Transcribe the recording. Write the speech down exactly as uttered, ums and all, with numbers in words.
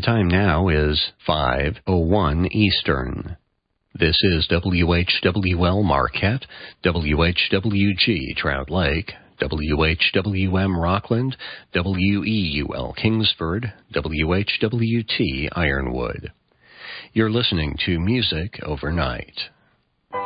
time now is five oh one Eastern. This is W H W L Marquette, W H W G Trout Lake, W H W M Rockland, W E U L Kingsford, W H W T Ironwood. You're listening to Music Overnight.